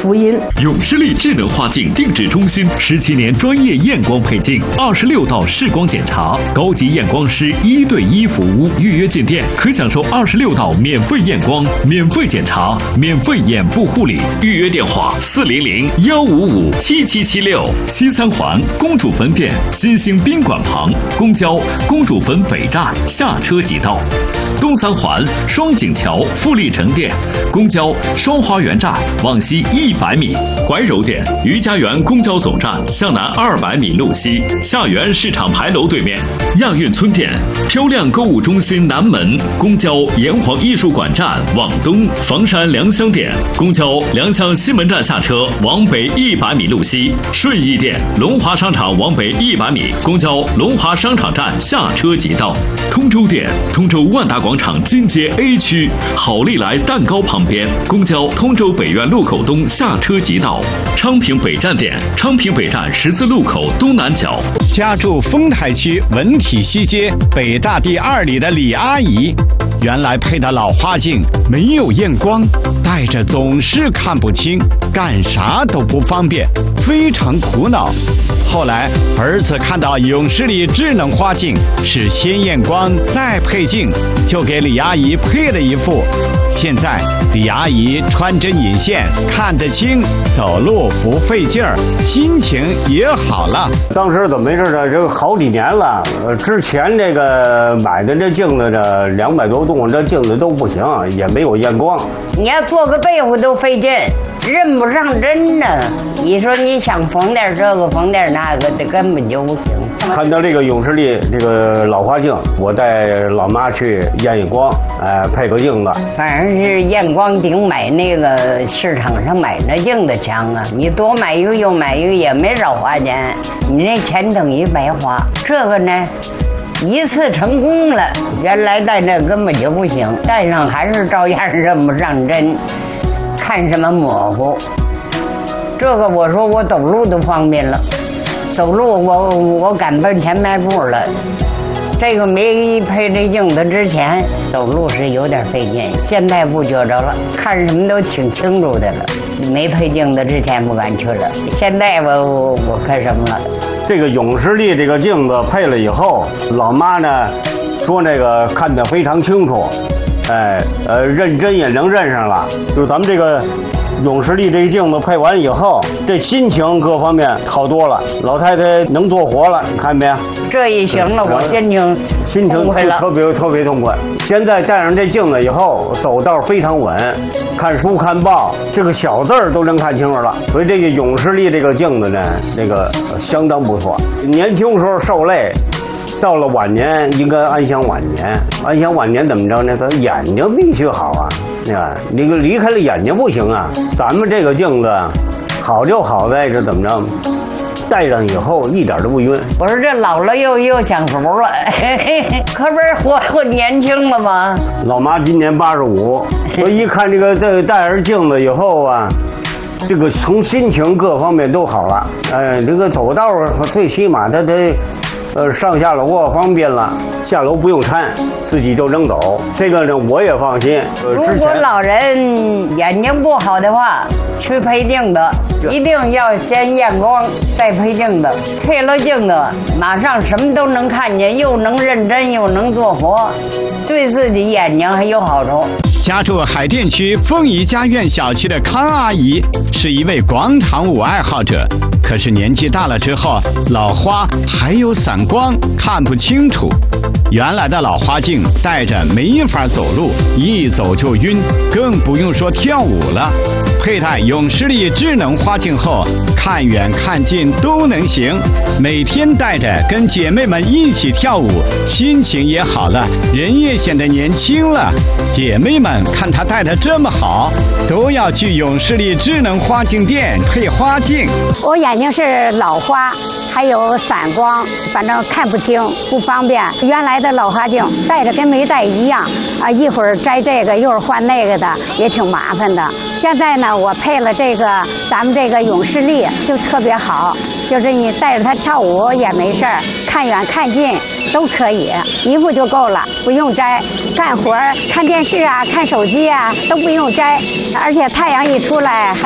福音。 永视力智能花镜定制中心17年专业验光配镜，26道视光检查，高级验光师1对1服务。预约进店可享受26道免费验光、免费检查、免费眼部护理。预约电话400-155-7776。西三环公主坟店新兴宾馆旁，公交公主坟北站下车即到。东三环双井桥富力城店，公交双花园站往西100米。怀柔店余家园公交总站向南200米路西，下园市场牌楼对面。亚运村店漂亮购物中心南门，公交炎黄艺术馆站往东。房山良乡店公交良乡西门站下车往北100米路西。顺义店龙华商场往北100米，公交龙华商场站下车即到。通州店通州万达广场金街 A 区好利来蛋糕旁边，公交通州北苑路口东下车即到。昌平北站店昌平北站十字路口东南角。 家住丰台区文体西街北大第2里的李阿姨，原来配的老花镜没有验光，戴着总是看不清，干啥都不方便，非常苦恼。后来儿子看到永视力智能花镜是先验光再配镜，就给李阿姨配了一副。现在李阿姨穿针引线看得清，走路不费劲儿，心情也好了。 当时怎么回事呢？这个好几年了，之前这个买的这镜子这200多度，这镜子都不行，也没有验光。 你要做个被子都费劲，认不上针呢。你说你想缝点这个缝点那个，这根本就不行。 看到这个永视力这个老花镜，我带老妈去验验光，配个镜子。 反正是验光顶买那个市场上买那镜子强啊，你多买一个又买一个也没少花钱，你那钱等于白花。这个呢，一次成功了，原来戴这根本就不行，戴上还是照样认不上针，看什么模糊。这个我说我走路都方便了，走路我敢奔前迈步了。这个没配这镜子之前走路是有点费劲，现在不觉着了，看什么都挺清楚的了。没配镜子之前不敢去了，现在我看什么了。 这个永视力这个镜子配了以后，老妈呢说那个看得非常清楚，认真也能认上了。就是咱们这个永视力这个镜子配完以后，这心情各方面好多了，老太太能做活了，你看没？ 这一行了，我心情特别痛快。现在戴上这镜子以后，走道非常稳，看书看报，这个小字儿都能看清楚了。所以这个永视力这个镜子呢，那个相当不错。年轻时候受累，到了晚年应该安享晚年。安享晚年怎么着呢？他眼睛必须好啊，你离开了眼睛不行啊。咱们这个镜子好就好在这怎么着？戴上以后一点都不晕。 我说这老了又享福了，可不是活年轻了吗？ 老妈今年85，我一看这个戴上镜子以后啊，这个从心情各方面都好了。这个走道最起码他得上下楼方便了，下楼不用搀，自己就能走。这个呢我也放心。 如果老人眼睛不好的话，去配镜子，一定要先验光再配镜子。配了镜子，马上什么都能看见，又能认真又能做活，对自己眼睛还有好处。 家住海淀区凤仪家苑小区的康阿姨是一位广场舞爱好者，可是年纪大了之后，老花还有散光，看不清楚。原来的老花镜戴着没法走路，一走就晕，更不用说跳舞了。佩戴永视力智能花镜后，看远看近都能行，每天戴着跟姐妹们一起跳舞，心情也好了，人也显得年轻了。姐妹们看她戴得这么好，都要去永视力智能花镜店配花镜。 我眼睛是老花，还有散光，反正看不清，不方便。原来的老花镜戴着跟没戴一样啊，一会儿摘这个，一会儿换那个的，也挺麻烦的。现在呢，我配了这个咱们这个永视力，就特别好，就是你带着它跳舞也没事儿，看远看近都可以，一副就够了，不用摘。干活看电视啊，看手机啊都不用摘，而且太阳一出来。